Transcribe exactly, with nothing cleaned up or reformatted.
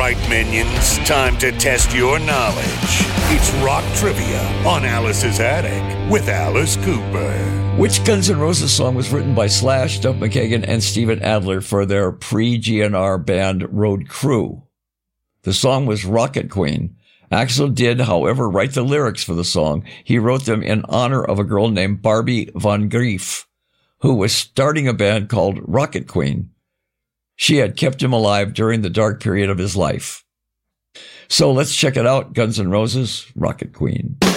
right, minions, time to test your knowledge. It's Rock Trivia on Alice's Attic with Alice Cooper. Which Guns N' Roses song was written by Slash, Duff McKagan, and Steven Adler for their pre-G N R band Road Crew? The song was Rocket Queen. Axl did, however, write the lyrics for the song. He wrote them in honor of a girl named Barbie Von Grief, who was starting a band called Rocket Queen. She had kept him alive during the dark period of his life. So let's check it out, Guns N' Roses, Rocket Queen.